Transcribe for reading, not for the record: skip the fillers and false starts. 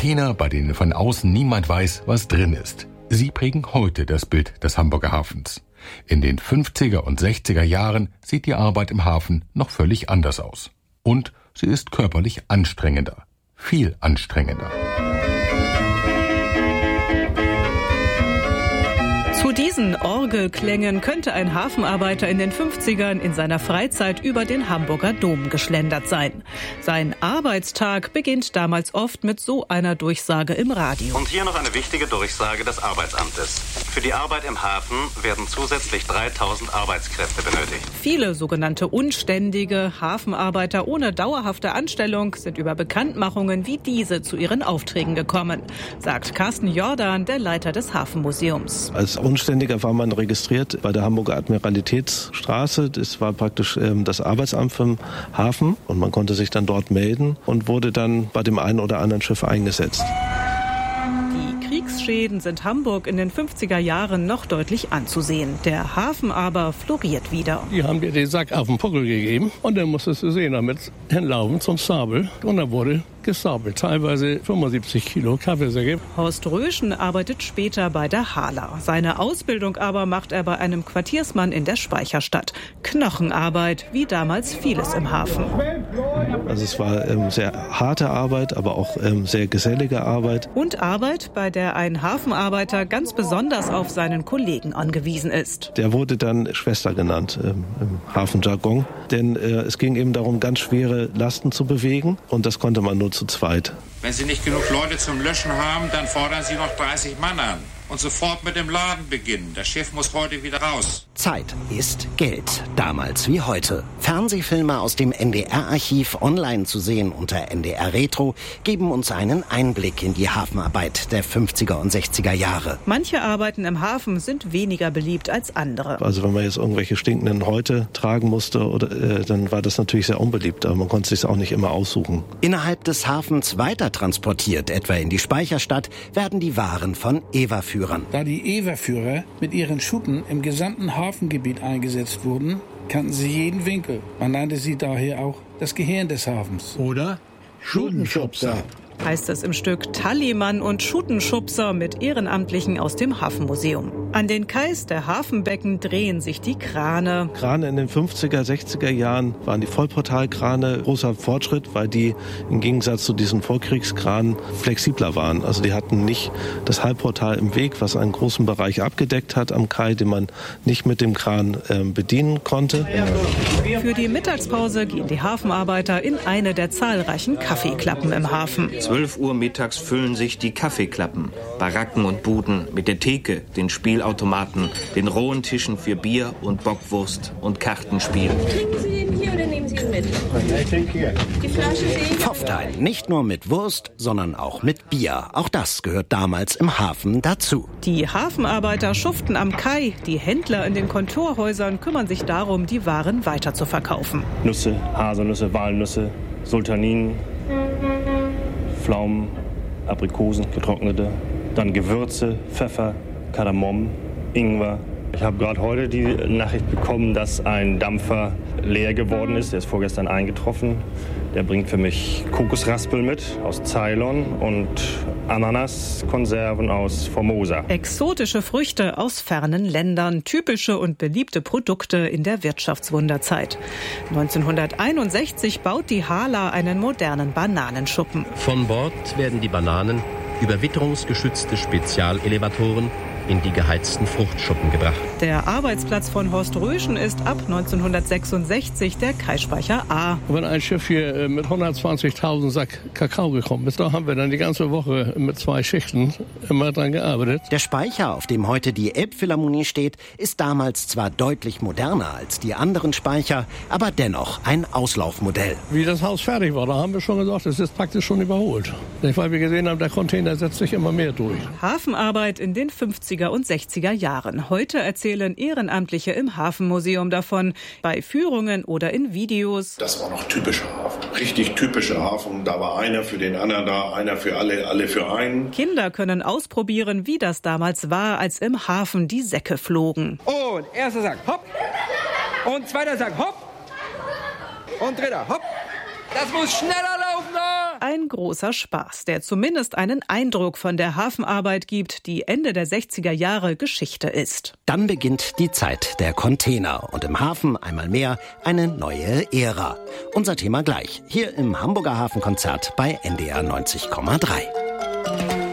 Container, bei denen von außen niemand weiß, was drin ist. Sie prägen heute das Bild des Hamburger Hafens. In den 50er und 60er Jahren sieht die Arbeit im Hafen noch völlig anders aus. Und sie ist körperlich anstrengender. Viel anstrengender. Zu diesen Orgelklängen könnte ein Hafenarbeiter in den 50ern in seiner Freizeit über den Hamburger Dom geschlendert sein. Sein Arbeitstag beginnt damals oft mit so einer Durchsage im Radio. Und hier noch eine wichtige Durchsage des Arbeitsamtes. Für die Arbeit im Hafen werden zusätzlich 3000 Arbeitskräfte benötigt. Viele sogenannte unständige Hafenarbeiter ohne dauerhafte Anstellung sind über Bekanntmachungen wie diese zu ihren Aufträgen gekommen, sagt Carsten Jordan, der Leiter des Hafenmuseums. Als Unständiger war man registriert bei der Hamburger Admiralitätsstraße. Das war praktisch das Arbeitsamt vom Hafen und man konnte sich dann dort melden und wurde dann bei dem einen oder anderen Schiff eingesetzt. Die Kriegsschäden sind Hamburg in den 50er Jahren noch deutlich anzusehen. Der Hafen aber floriert wieder. Die haben dir den Sack auf den Puckel gegeben und dann musstest du sehen, damit hinlaufen zum Stapel und dann wurde gestapelt, teilweise 75 Kilo Kaffeesäcke. Horst Röschen arbeitet später bei der Hala. Seine Ausbildung aber macht er bei einem Quartiersmann in der Speicherstadt. Knochenarbeit, wie damals vieles im Hafen. Also es war sehr harte Arbeit, aber auch sehr gesellige Arbeit. Und Arbeit, bei der ein Hafenarbeiter ganz besonders auf seinen Kollegen angewiesen ist. Der wurde dann Schwester genannt im Hafenjargon, denn es ging eben darum, ganz schwere Lasten zu bewegen und das konnte man nur zu zweit. Wenn Sie nicht genug Leute zum Löschen haben, dann fordern Sie noch 30 Mann an. Und sofort mit dem Laden beginnen. Das Schiff muss heute wieder raus. Zeit ist Geld, damals wie heute. Fernsehfilme aus dem NDR-Archiv online zu sehen unter NDR Retro geben uns einen Einblick in die Hafenarbeit der 50er und 60er Jahre. Manche Arbeiten im Hafen sind weniger beliebt als andere. Also wenn man jetzt irgendwelche stinkenden Häute tragen musste, dann war das natürlich sehr unbeliebt. Aber man konnte es sich auch nicht immer aussuchen. Innerhalb des Hafens weiter transportiert, etwa in die Speicherstadt, werden die Waren von Ewa-Führern. Da die Ewa-Führer mit ihren Schuten im gesamten Hafengebiet eingesetzt wurden, kannten sie jeden Winkel. Man nannte sie daher auch das Gehirn des Hafens. Oder Schutenschubser. Heißt es im Stück Tallymann und Schutenschubser mit Ehrenamtlichen aus dem Hafenmuseum. An den Kais der Hafenbecken drehen sich die Krane. Krane in den 50er, 60er Jahren waren die Vollportalkrane großer Fortschritt, weil die im Gegensatz zu diesen Vorkriegskranen flexibler waren. Also die hatten nicht das Halbportal im Weg, was einen großen Bereich abgedeckt hat am Kai, den man nicht mit dem Kran bedienen konnte. Für die Mittagspause gehen die Hafenarbeiter in eine der zahlreichen Kaffeeklappen im Hafen. 12 Uhr mittags füllen sich die Kaffeeklappen, Baracken und Buden mit der Theke, den Spielautomaten, den rohen Tischen für Bier und Bockwurst und Kartenspiel. Trinken Sie den hier oder nehmen Sie ihn mit? Die Flasche sehen. Pfofftein, nicht nur mit Wurst, sondern auch mit Bier. Auch das gehört damals im Hafen dazu. Die Hafenarbeiter schuften am Kai. Die Händler in den Kontorhäusern kümmern sich darum, die Waren weiter zu verkaufen. Nüsse, Haselnüsse, Walnüsse, Sultaninen, Pflaumen, Aprikosen, getrocknete, dann Gewürze, Pfeffer, Kardamom, Ingwer. Ich habe gerade heute die Nachricht bekommen, dass ein Dampfer leer geworden ist. Der ist vorgestern eingetroffen. Der bringt für mich Kokosraspel mit aus Ceylon und Ananaskonserven aus Formosa. Exotische Früchte aus fernen Ländern, typische und beliebte Produkte in der Wirtschaftswunderzeit. 1961 baut die Hala einen modernen Bananenschuppen. Von Bord werden die Bananen über witterungsgeschützte Spezialelevatoren in die geheizten Fruchtschuppen gebracht. Der Arbeitsplatz von Horst Röschen ist ab 1966 der Kaispeicher A. Wenn ein Schiff hier mit 120.000 Sack Kakao gekommen ist, da haben wir dann die ganze Woche mit 2 Schichten immer dran gearbeitet. Der Speicher, auf dem heute die Elbphilharmonie steht, ist damals zwar deutlich moderner als die anderen Speicher, aber dennoch ein Auslaufmodell. Wie das Haus fertig war, da haben wir schon gesagt, es ist praktisch schon überholt. Weil wir gesehen haben, der Container setzt sich immer mehr durch. Hafenarbeit in den 50er und 60er Jahren. Heute erzählen Ehrenamtliche im Hafenmuseum davon, bei Führungen oder in Videos. Das war noch typischer Hafen, richtig typischer Hafen. Da war einer für den anderen da, einer für alle, alle für einen. Kinder können ausprobieren, wie das damals war, als im Hafen die Säcke flogen. Und erster Sack, hopp. Und zweiter Sack, hopp. Und dritter, hopp. Das muss schneller laufen, da. Ein großer Spaß, der zumindest einen Eindruck von der Hafenarbeit gibt, die Ende der 60er Jahre Geschichte ist. Dann beginnt die Zeit der Container und im Hafen einmal mehr eine neue Ära. Unser Thema gleich, hier im Hamburger Hafenkonzert bei NDR 90,3.